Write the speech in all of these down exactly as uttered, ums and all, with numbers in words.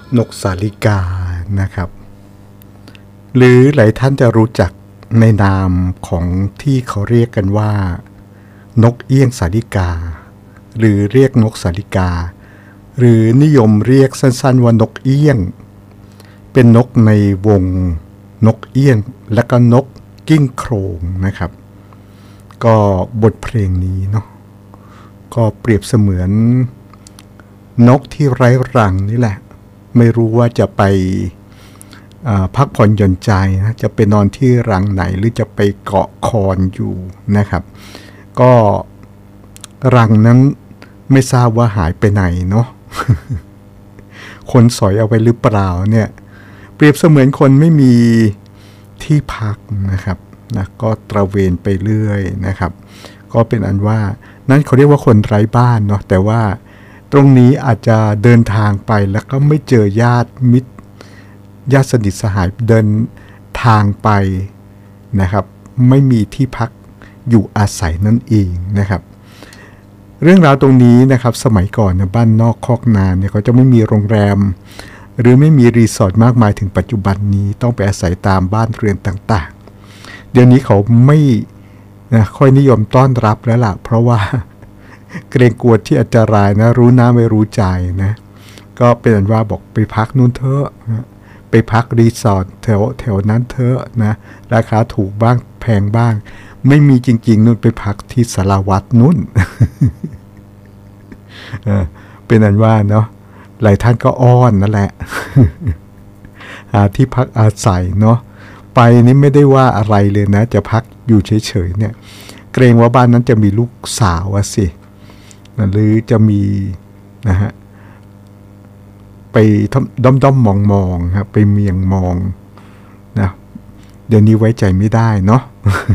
นกสาลิกานะครับหรือหลายท่านจะรู้จักในนามของที่เขาเรียกกันว่านกเอี้ยงสาลิกาหรือเรียกนกสาลิกาหรือนิยมเรียกสั้นๆว่านกเอี้ยงเป็นนกในวงนกเอี้ยงและก็นกกิ้งโครงนะครับก็บทเพลงนี้เนาะก็เปรียบเสมือนนกที่ไร้รังนี่แหละไม่รู้ว่าจะไปพักผ่อนหย่อนใจนะจะไปนอนที่รังไหนหรือจะไปเกาะคอนอยู่นะครับก็รังนั้นไม่ทราบว่าหายไปไหนเนาะ คนสอยเอาไว้หรือเปล่าเนี่ยเปรียบเสมือนคนไม่มีที่พักนะครับนะก็ตระเวนไปเรื่อยนะครับก็เป็นอันว่านั่นเขาเรียกว่าคนไร้บ้านเนาะแต่ว่าตรงนี้อาจจะเดินทางไปแล้วก็ไม่เจอญาติมิตรญาติสนิทสหายเดินทางไปนะครับไม่มีที่พักอยู่อาศัยนั่นเองนะครับเรื่องราวตรงนี้นะครับสมัยก่อนนะบ้านนอกคอกนาเนี่ยเขาจะไม่มีโรงแรมหรือไม่มีรีสอร์ทมากมายถึงปัจจุบันนี้ต้องไปอาศัยตามบ้านเรือนต่างๆเดี๋ยวนี้เขาไม่นะค่อยนิยมต้อนรับแล้วล่ะเพราะว่าเกรงกลัวที่อันตรายนะรู้น้ำไม่รู้ใจนะก็เป็นอันว่าบอกไปพักนู่นเถอะไปพักรีสอร์ทแถวแถวนั้นเถอะนะราคาถูกบ้างแพงบ้างไม่มีจริงๆนู่นไปพักที่สารวัตรนู่น เป็นอันว่าเนาะหลายท่านก็อ้อนนั่นแหละ หาที่พักอาศัยเนาะไปนี่ไม่ได้ว่าอะไรเลยนะจะพักอยู่เฉยๆเนี่ยเกรงว่าบ้านนั้นจะมีลูกสาวสิหรือจะมีนะฮะไปด้อมด้อมมองมองครับไปเมียงมองนะเดี๋ยวนี้ไว้ใจไม่ได้เนาะ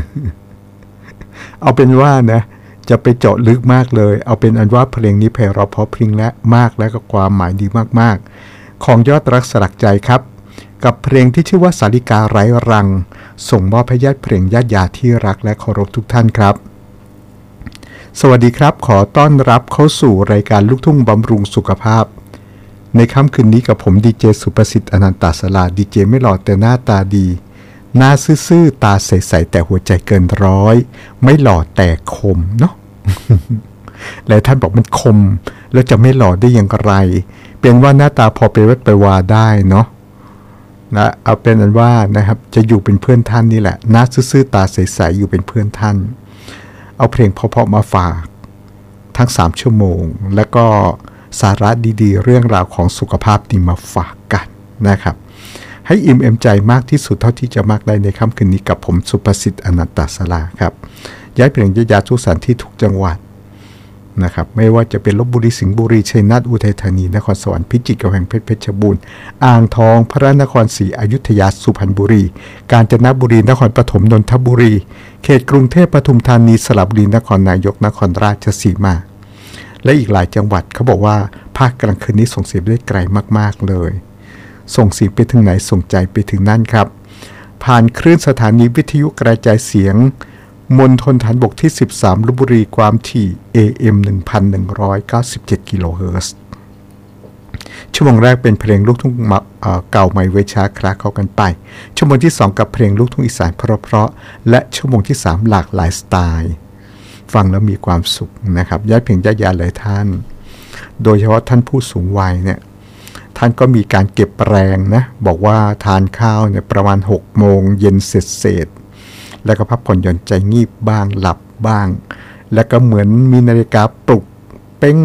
เอาเป็นว่านะจะไปเจาะลึกมากเลยเอาเป็นอันว่าเพลงนี้ไพเราะเพราะพริ้งและมากและก็ความหมายดีมากๆของยอดรักสลักใจครับกับเพลงที่ชื่อว่าสาลิกาไร้รังส่งมอบให้ญาติเพลงญาติยาที่รักและเคารพทุกท่านครับสวัสดีครับขอต้อนรับเข้าสู่รายการลูกทุ่งบำรุงสุขภาพในค่ำคืนนี้กับผมดีเจสุประสิทธิ์อนันตสลาดีเจไม่หล่อแต่หน้าตาดีหน้าซื่อๆตาใสๆแต่หัวใจเกินร้อยไม่หล่อแต่คมเนาะ หลายท่านบอกมันคมแล้วจะไม่หล่อได้อย่างไรเป็นว่าหน้าตาพอไปวัดไปวาได้เนาะนะเอาเป็นอันว่านะครับจะอยู่เป็นเพื่อนท่านนี่แหละหน้าซื่อๆตาใสๆอยู่เป็นเพื่อนท่านเอาเพลงเพราะๆมาฝากทั้งสามชั่วโมงแล้วก็สาระดีๆเรื่องราวของสุขภาพดีมาฝากกันนะครับให้อิ่มเอมใจมากที่สุดเท่าที่จะมากได้ในค่ำคืนนี้กับผมสุประสิทธิ์อนันตสลาครับย้ายเพลงยาทุกสถานที่ทุกจังหวัดนะครับไม่ว่าจะเป็นลพบุรีสิงห์บุรีชัยนาทอุทัยธานีนครสวรรค์พิจิตรกำแพงเพชรเพชรบูรณ์อ่างทองพระนครศรีอยุธยาสุพรรณบุรีกาญจนบุรีนครปฐมนนทบุรีเขตกรุงเทพปทุมธานีสระบุรีนครนายกนครราชสีมาและอีกหลายจังหวัดเขาบอกว่าภาคกลางคืนนี้ส่งเสียงได้ไกลมากๆเลยส่งเสียงไปถึงไหนส่งใจไปถึงนั่นครับผ่านคลื่นสถานีวิทยุกระจายเสียงมณฑลฐานบกที่สิบสามลพบุรีความถี่ เอ เอ็ม หนึ่งพันหนึ่งร้อยเก้าสิบเจ็ด กิโลเฮิรตซ์ชั่วโมงแรกเป็นเพลงลูกทุ่งเก่าใหม่ไว้ช้าคลาเข้ากันไปชั่วโมงที่สองกับเพลงลูกทุ่งอีสานเพราะๆและชั่วโมงที่สามหลากหลายสไตล์ฟังแล้วมีความสุขนะครับญาติเพลงญาติญาติหลายท่านโดยเฉพาะท่านผู้สูงวัยเนี่ยท่านก็มีการเก็บแรงนะบอกว่าทานข้าวเนี่ยประมาณหกโมงเย็นเสร็จๆแล้วก็พักผ่อนหย่อนใจงีบบ้างหลับบ้างแล้วก็เหมือนมีนาฬิกาปลุกเป้ง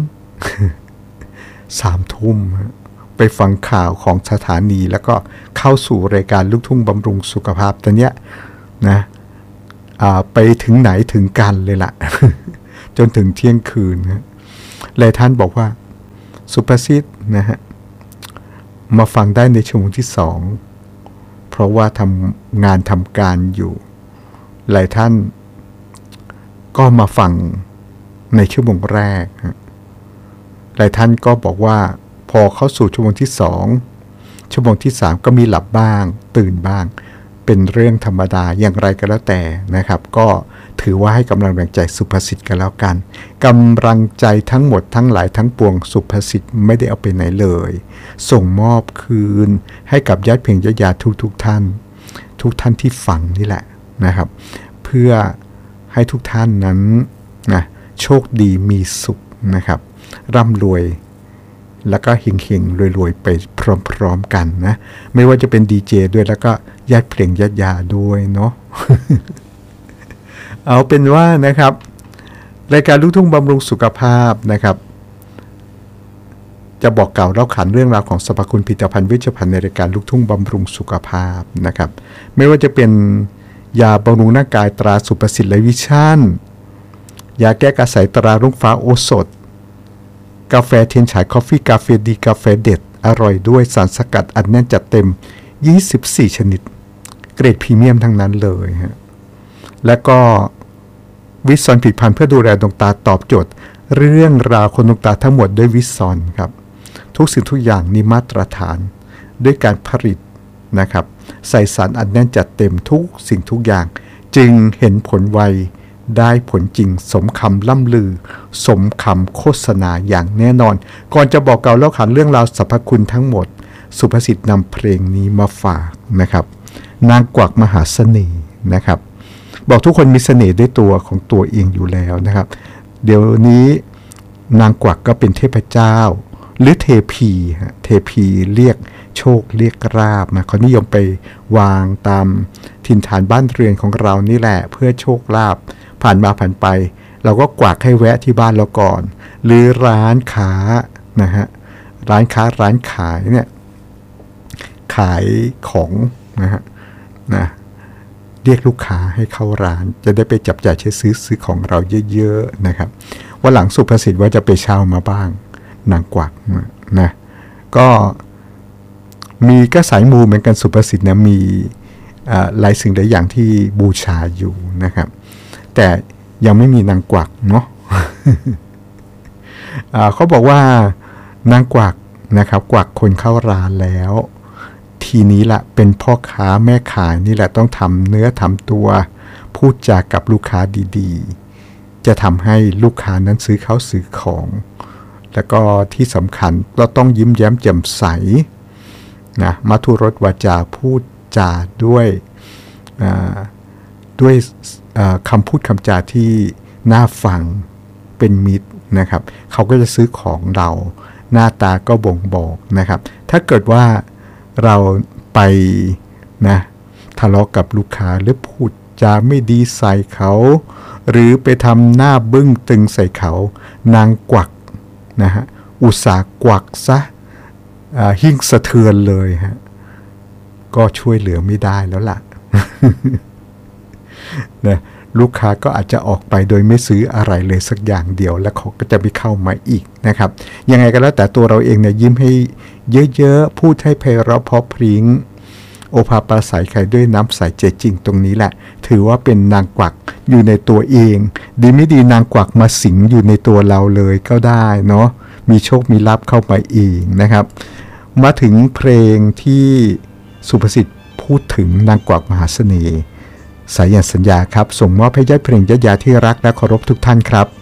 สามทุ่มไปฟังข่าวของสถานีแล้วก็เข้าสู่รายการลูกทุ่งบำรุงสุขภาพตอนเนี้ยนะไปถึงไหนถึงกันเลยล่ะ จนถึงเที่ยงคืนนะหลายท่านบอกว่าสุประสิทธิ์นะฮะมาฟังได้ในชั่วโมงที่สองเพราะว่าทำงานทำการอยู่หลายท่านก็มาฟังในชั่วโมงแรกหลายท่านก็บอกว่าพอเข้าสู่ชั่วโมงที่สองชั่วโมงที่สามก็มีหลับบ้างตื่นบ้างเป็นเรื่องธรรมดาอย่างไรก็แล้วแต่นะครับก็ถือว่าให้กำลังใจสุภสิทธิ์กันแล้วกันกำลังใจทั้งหมดทั้งหลายทั้งปวงสุภสิทธิ์ไม่ได้เอาไปไหนเลยส่งมอบคืนให้กับญาติเพลงญาติญาติทุกทุกท่านทุกท่านที่ฟังนี่แหละนะครับเพื่อให้ทุกท่านนั้นนะโชคดีมีสุขนะครับร่ำรวยแล้วก็เฮงๆรวยๆไปพร้อมๆกันนะไม่ว่าจะเป็นดีเจด้วยแล้วก็ญาติเพลงญาติญาติด้วยเนาะ เอาเป็นว่านะครับรายการลูกทุ่งบำรุงสุขภาพนะครับจะบอกกล่าวเล่าขานเรื่องราวของสรรพคุณผลิตภัณฑ์เวชภัณฑ์ในรายการลูกทุ่งบำรุงสุขภาพนะครับไม่ว่าจะเป็นยาบำรุงร่างกายตราสุภสิทธิ์และวิชั่นยาแก้กระสายตรารุ่งฟ้าโอสถกาแฟเทียนฉายคอฟฟี่กาแฟดีกาแฟเด็ดอร่อยด้วยสารสกัดอัดแน่นจัดเต็มยี่สิบสี่ชนิดเกรดพรีเมียมทั้งนั้นเลยฮะแล้วก็วิสซอนผลิตภัณฑ์เพื่อดูแลดวงตาตอบโจทย์เรื่องราวคนดวงตาทั้งหมดด้วยวิสซอนครับทุกสิ่งทุกอย่างนี่มาตรฐานด้วยการผลิตนะครับใส่สารอัดแน่นจัดเต็มทุกสิ่งทุกอย่างจึงเห็นผลไวได้ผลจริงสมคำล่ำลือสมคำโฆษณาอย่างแน่นอนก่อนจะบอกเก่าเล่าขานเรื่องราวสรรพคุณทั้งหมดสุภสิทธิ์นำเพลงนี้มาฝากนะครับนางกวักมหาเสน่ห์นะครับบอกทุกคนมีเสน่ห์ด้วยตัวของตัวเองอยู่แล้วนะครับเดี๋ยวนี้นางกวักก็เป็นเทพเจ้าหรือเทพีฮะเทพีเรียกโชคเรียกราบนะเขานิยมไปวางตามถิ่นฐานบ้านเรือนของเรานี่แหละเพื่อโชคลาภผ่านมาผ่านไปเราก็กวักให้แวะที่บ้านเราก่อนหรือร้านค้านะฮะร้านค้าร้านขายเนี่ยขายของนะฮะนะเรียกลูกค้าให้เข้าร้านจะได้ไปจับจ่ายใช้ซื้อซื้อของเราเยอะๆนะครับวันหลังสุภสิทธิ์ว่าจะไปเช่ามาบ้างนางกวักนะก็มีก็สายมูเหมือนกันสุภสิทธิ์นะมีหลายสิ่งหลายอย่างที่บูชาอยู่นะครับแต่ยังไม่มีนางกวักเนาะ เขาบอกว่านางกวักนะครับกวักคนเข้าร้านแล้วทีนี้ละเป็นพ่อค้าแม่ขายนี่แหละต้องทำเนื้อทำตัวพูดจากับลูกค้าดีๆจะทำให้ลูกค้านั้นซื้อเข้าซื้อของแล้วก็ที่สำคัญเราต้องยิ้มแย้มแจ่มใสนะมัทุรสวาจาพูดจาด้วยด้วยคำพูดคำจาที่น่าฟังเป็นมิตรนะครับเขาก็จะซื้อของเราหน้าตาก็บ่งบอกนะครับถ้าเกิดว่าเราไปนะทะเลาะกับลูกค้าหรือพูดจาไม่ดีใส่เขาหรือไปทำหน้าบึ้งตึงใส่เขานางกวักนะฮะอุตส่าห์กวักซะหิ้งสะเทือนเลยฮะก็ช่วยเหลือไม่ได้แล้วล่ะ นะลูกค้าก็อาจจะออกไปโดยไม่ซื้ออะไรเลยสักอย่างเดียวแล้วเขาก็จะไม่เข้ามาอีกนะครับยังไงก็แล้วแต่ตัวเราเองเนี่ยยิ้มให้เยอะๆพูดให้ไพเราะเพราะพริ้งโอภาปราศัยใครด้วยน้ำใสใจจริงตรงนี้แหละถือว่าเป็นนางกวักอยู่ในตัวเองดีไม่ดีนางกวักมาสิงอยู่ในตัวเราเลยก็ได้เนาะมีโชคมีลาภเข้ามาเองนะครับมาถึงเพลงที่สุภสิทธิ์พูดถึงนางกวักมหาเสน่ห์สายันสัญญาครับส่งมอบให้ญาติเพลงญาติญาติที่รักและเคารพทุกท่านครับ